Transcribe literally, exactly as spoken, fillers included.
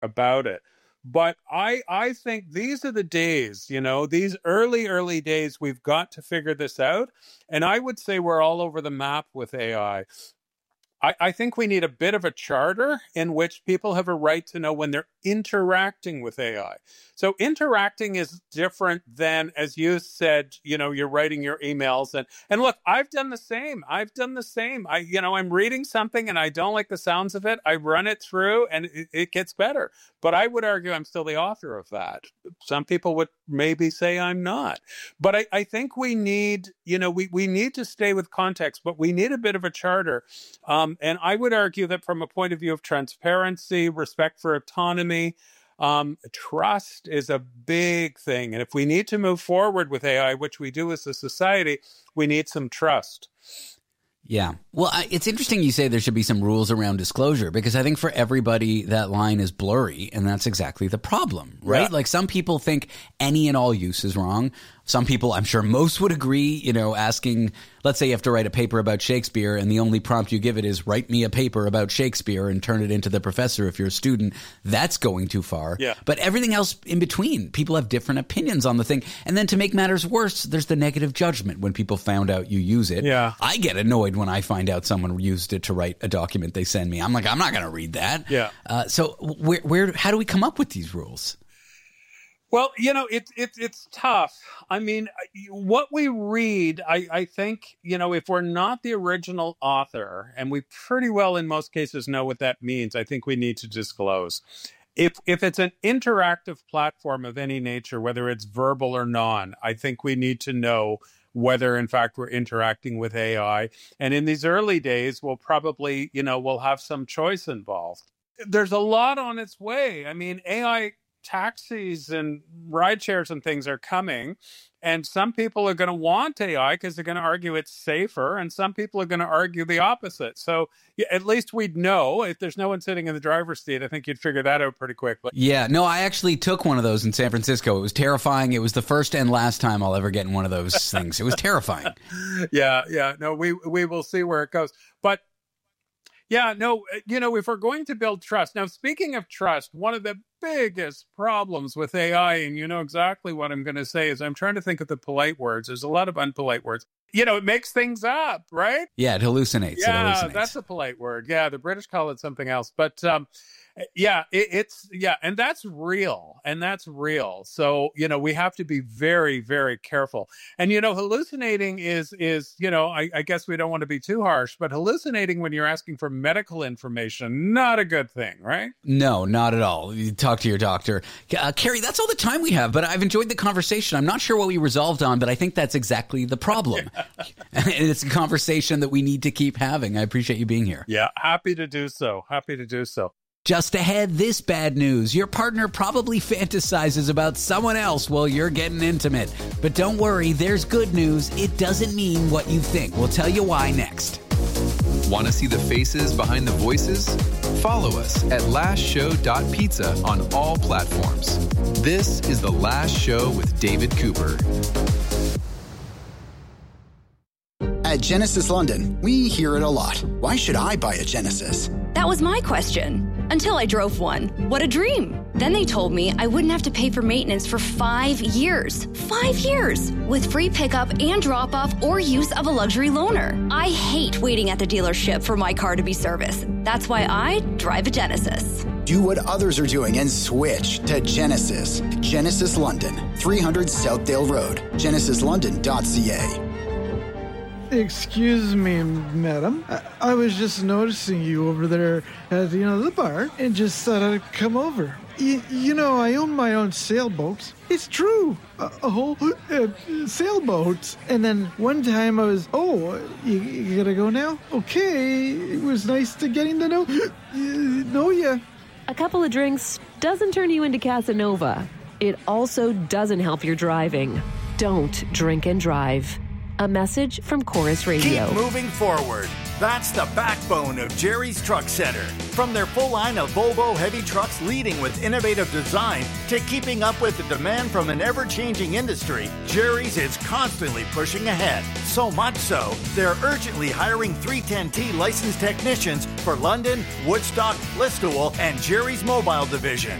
about it. But I, I think these are the days, you know, these early, early days, we've got to figure this out. And I would say we're all over the map with A I. I, I think we need a bit of a charter in which people have a right to know when they're interacting with A I. So interacting is different than, as you said, you know, you're writing your emails. And, and look, I've done the same. I've done the same. I, you know, I'm reading something and I don't like the sounds of it. I run it through and it, it gets better. But I would argue I'm still the author of that. Some people would maybe say I'm not. But I, I think we need, you know, we, we need to stay with context, but we need a bit of a charter. Um, and I would argue that from a point of view of transparency, respect for autonomy, um, trust is a big thing. And if we need to move forward with A I, which we do as a society, we need some trust. Yeah. Well, I, it's interesting you say there should be some rules around disclosure, because I think for everybody that line is blurry, and that's exactly the problem, right? Yeah. Like some people think any and all use is wrong. Some people, I'm sure most would agree, you know, asking, let's say you have to write a paper about Shakespeare and the only prompt you give it is write me a paper about Shakespeare and turn it into the professor if you're a student. That's going too far. Yeah. But everything else in between, people have different opinions on the thing. And then to make matters worse, there's the negative judgment when people found out you use it. Yeah. I get annoyed when I find out someone used it to write a document they send me. I'm like, I'm not going to read that. Yeah. Uh, so where, where, how do we come up with these rules? Well, you know, it's it's it's tough. I mean, what we read, I, I think, you know, if we're not the original author, and we pretty well in most cases know what that means, I think we need to disclose. If if it's an interactive platform of any nature, whether it's verbal or non, I think we need to know whether, in fact, we're interacting with A I. And in these early days, we'll probably, you know, we'll have some choice involved. There's a lot on its way. I mean, A I taxis and ride shares and things are coming, and some people are going to want A I because they're going to argue it's safer, and some people are going to argue the opposite. So yeah, at least we'd know. If there's no one sitting in the driver's seat, I think you'd figure that out pretty quickly. Yeah, no, I actually took one of those in San Francisco. It was terrifying. It was the first and last time I'll ever get in one of those things. It was terrifying. Yeah, yeah, no, we we will see where it goes. But yeah, no, you know, if we're going to build trust. Now, speaking of trust, one of the biggest problems with A I, and you know exactly what I'm going to say, is I'm trying to think of the polite words. There's a lot of unpolite words. You know, it makes things up, right? Yeah, it hallucinates. Yeah, it hallucinates. That's a polite word. Yeah, the British call it something else. But um, yeah, it, it's, yeah, and that's real. And that's real. So, you know, we have to be very, very careful. And, you know, hallucinating is, is you know, I, I guess we don't want to be too harsh, but hallucinating when you're asking for medical information, not a good thing, right? No, not at all. You talk to your doctor. Uh, Carrie, that's all the time we have, but I've enjoyed the conversation. I'm not sure what we resolved on, but I think that's exactly the problem. And it's a conversation that we need to keep having. I appreciate you being here. Yeah, happy to do so. Happy to do so. Just ahead, this bad news. Your partner probably fantasizes about someone else while you're getting intimate. But don't worry, there's good news. It doesn't mean what you think. We'll tell you why next. Want to see the faces behind the voices? Follow us at last show dot pizza on all platforms. This is The Last Show with David Cooper. At Genesis London, we hear it a lot. Why should I buy a Genesis? That was my question. Until I drove one. What a dream. Then they told me I wouldn't have to pay for maintenance for five years. Five years! With free pickup and drop-off or use of a luxury loaner. I hate waiting at the dealership for my car to be serviced. That's why I drive a Genesis. Do what others are doing and switch to Genesis. Genesis London, three hundred Southdale Road, genesis london dot c a. Excuse me, madam. I, I was just noticing you over there at, you know, the bar and just thought I'd come over. Y- you know, I own my own sailboat. It's true. A, a whole uh, sailboat. And then one time I was, oh, you, you gotta go now? Okay. It was nice to getting to know, uh, know ya. A couple of drinks doesn't turn you into Casanova. It also doesn't help your driving. Don't drink and drive. A message from Chorus Radio. Keep moving forward. That's the backbone of Jerry's Truck Center. From their full line of Volvo heavy trucks leading with innovative design to keeping up with the demand from an ever-changing industry, Jerry's is constantly pushing ahead. So much so, they're urgently hiring three ten T licensed technicians for London, Woodstock, Listowel, and Jerry's Mobile Division.